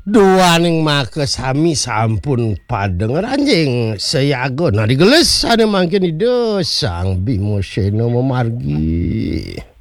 Duaning make sami sampun padenger anjing seyago. Nah digeles ane mangkin ide sang Bimo Seno memargi.